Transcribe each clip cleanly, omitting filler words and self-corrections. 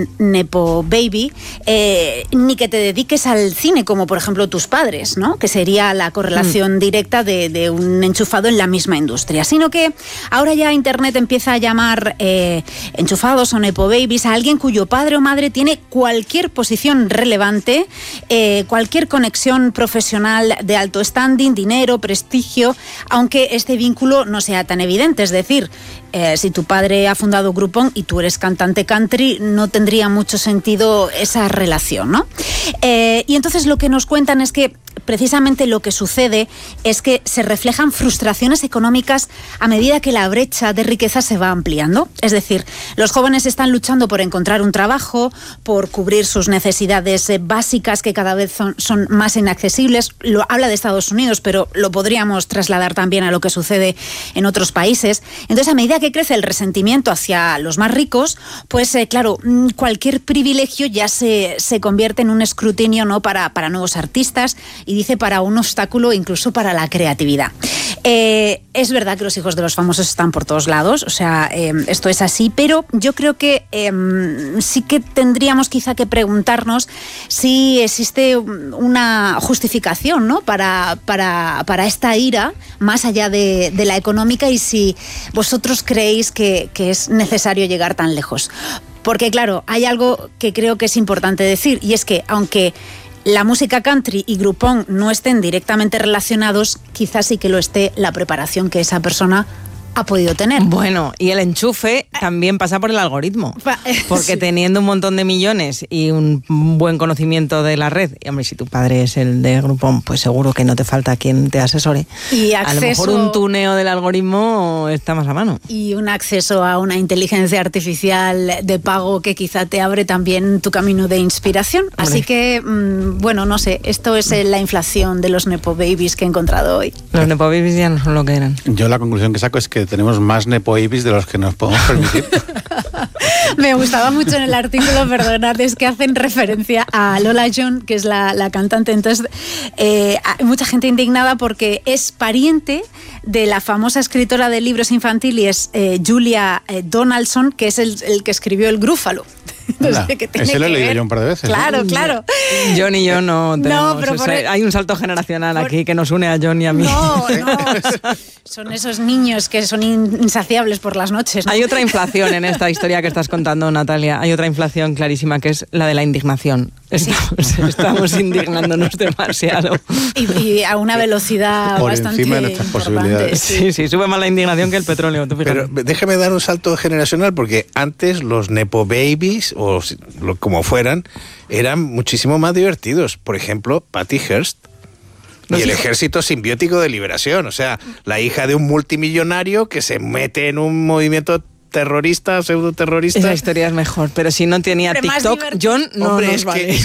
nepo baby, ni que te dediques al cine, como por ejemplo tus padres, ¿no? Que sería la correlación directa de un enchufado en la misma industria, sino que ahora ya Internet empieza a llamar enchufados o nepo babies a alguien cuyo padre o madre tiene cualquier posición relevante, cualquier conexión profesional de alto standing, dinero, prestigio, aunque este vínculo no sea tan evidente. Es decir, si tu padre ha fundado Groupon y tú eres cantante country, no tendría mucho sentido esa relación, ¿no? Y entonces lo que nos cuentan es que precisamente lo que sucede es que se reflejan frustraciones económicas a medida que la brecha de riqueza se va ampliando. Es decir, los jóvenes están luchando por encontrar un trabajo, por cubrir sus necesidades básicas que cada vez son más inaccesibles. Habla de Estados Unidos, pero lo podríamos trasladar también a lo que sucede en otros países. Entonces, a medida que crece el resentimiento hacia los más ricos, pues claro, cualquier privilegio ya se convierte en un escrutinio, ¿no? para nuevos artistas, y dice para un obstáculo incluso para la creatividad. Es verdad que los hijos de los famosos están por todos lados, o sea, esto es así, pero yo creo que sí que tendríamos quizá que preguntarnos si existe una justificación, ¿no? para esta ira, más allá de la económica, y si vosotros creéis que es necesario llegar tan lejos. Porque claro, hay algo que creo que es importante decir, y es que aunque la música country y Groupon no estén directamente relacionados, quizás sí que lo esté la preparación que esa persona ha podido tener. Bueno, y el enchufe también pasa por el algoritmo, porque sí, teniendo un montón de millones y un buen conocimiento de la red, y hombre, si tu padre es el de Groupon, pues seguro que no te falta quien te asesore. Y a lo mejor un tuneo del algoritmo está más a mano. Y un acceso a una inteligencia artificial de pago que quizá te abre también tu camino de inspiración. Hombre. Así que, bueno, no sé, esto es la inflación de los nepo babies que he encontrado hoy. Los nepo babies ya no son lo que eran. Yo la conclusión que saco es que tenemos más nepo babies de los que nos podemos permitir. Me gustaba mucho en el artículo, perdonad, es que hacen referencia a Lola John, que es la cantante. Entonces, hay mucha gente indignada porque es pariente de la famosa escritora de libros infantiles Julia Donaldson, que es el que escribió El Grúfalo. Ese lo he leído yo un par de veces. Claro, claro. John y yo no tenemos. No, pero hay un salto generacional aquí que nos une a John y a mí. No. Son esos niños que son insaciables por las noches, ¿no? Hay otra inflación en esta historia que estás contando, Natalia. Hay otra inflación clarísima, que es la de la indignación. Estamos indignándonos demasiado. Y a una velocidad por bastante encima de nuestras posibilidades. Sí, sube más la indignación que el petróleo. Pero déjame dar un salto generacional, porque antes los nepo babies, o como fueran, eran muchísimo más divertidos. Por ejemplo, Patty Hearst y el Ejército Simbiótico de Liberación. O sea, la hija de un multimillonario que se mete en un movimiento terrorista, pseudoterrorista. Esa historia es mejor, pero si no tenía TikTok, John no nos vale.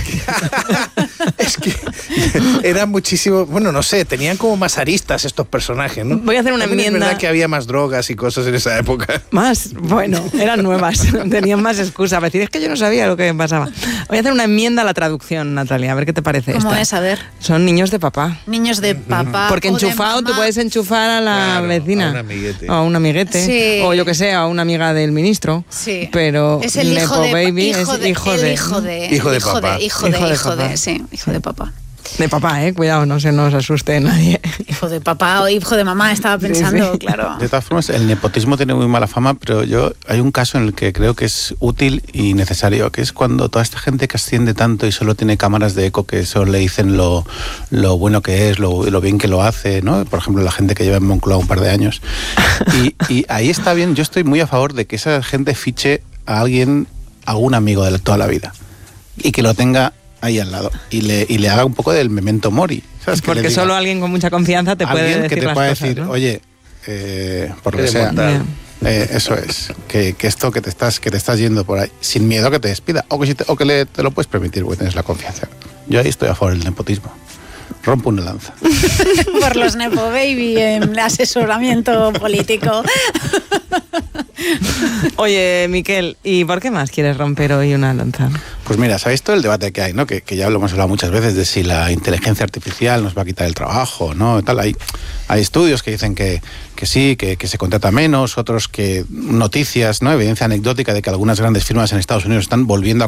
Es que era muchísimo, bueno, no sé, tenían como más aristas estos personajes, ¿no? Voy a hacer una enmienda. Es verdad que había más drogas y cosas en esa época. Más, bueno, eran nuevas, tenían más excusas. A decir, es que yo no sabía lo que pasaba. Voy a hacer una enmienda a la traducción, Natalia, a ver qué te parece. ¿Cómo es? A ver. Son niños de papá. Niños de papá. Porque enchufado, tú puedes enchufar a la vecina. A un amiguete. O a un amiguete. Sí. O yo que sé, a una amiga del ministro. Sí. Pero es el hijo de baby es hijo de papá. Hijo de papá. De papá, cuidado, no se nos asuste nadie. Hijo de papá o hijo de mamá, estaba pensando, sí. Claro. De todas formas, el nepotismo tiene muy mala fama, pero hay un caso en el que creo que es útil y necesario, que es cuando toda esta gente que asciende tanto y solo tiene cámaras de eco que solo le dicen lo bueno que es, lo bien que lo hace, ¿no? Por ejemplo, la gente que lleva en Moncloa un par de años. Y ahí está bien, yo estoy muy a favor de que esa gente fiche a algún amigo de toda la vida y que lo tenga ahí al lado y le haga un poco del memento mori, ¿sabes? Porque diga, solo alguien con mucha confianza te puede decir que te las pueda cosas, decir, ¿no? oye, por lo que sea, eso es, que esto que te estás yendo por ahí sin miedo a que te despida o que te lo puedes permitir porque tienes la confianza. Yo ahí estoy a favor del nepotismo. Rompo una lanza. Por los nepo baby en asesoramiento político. Oye, Miquel, ¿y por qué más quieres romper hoy una lanza? Pues mira, ¿sabéis todo el debate que hay, ¿no? Que ya lo hemos hablado muchas veces de si la inteligencia artificial nos va a quitar el trabajo, ¿no? Tal, hay estudios que dicen que sí, que se contrata menos, otros que noticias, ¿no? Evidencia anecdótica de que algunas grandes firmas en Estados Unidos están volviendo a